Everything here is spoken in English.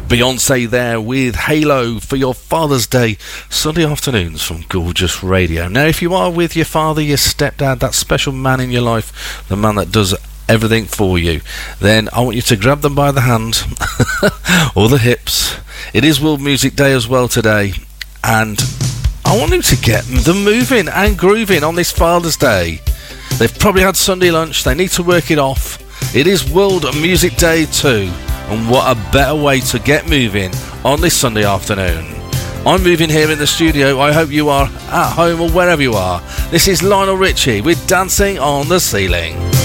Beyonce there with Halo for your Father's Day Sunday afternoons from Gorgeous Radio. Now, if you are with your father, your stepdad, that special man in your life, the man that does everything for you, then I want you to grab them by the hand or the hips. It is World Music Day as well today, and I want you to get them moving and grooving on this Father's Day. They've probably had Sunday lunch, they need to work it off. It is World Music Day too, and what a better way to get moving on this Sunday afternoon. I'm moving here in the studio. I hope you are at home or wherever you are. This is Lionel Richie with Dancing on the Ceiling.